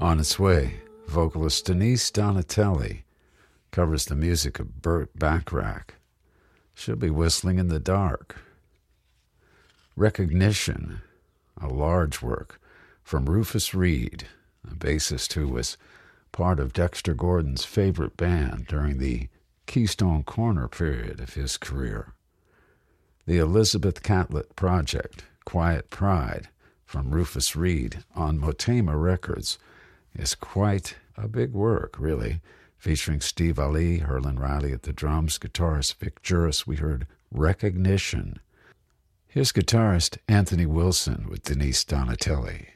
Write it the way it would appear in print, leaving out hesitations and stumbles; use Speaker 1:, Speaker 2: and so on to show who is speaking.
Speaker 1: On its way, vocalist Denise Donatelli covers the music of Burt Bacharach. She'll be whistling in the dark. Recognition, a large work from Rufus Reid, a bassist who was part of Dexter Gordon's favorite band during the Keystone Corner period of his career. The Elizabeth Catlett Project, Quiet Pride, from Rufus Reid on Motema Records, is quite a big work, really, featuring Steve Ali, Herlin Riley at the drums, guitarist Vic Juris. We heard Recognition. Here's guitarist Anthony Wilson with Denise Donatelli.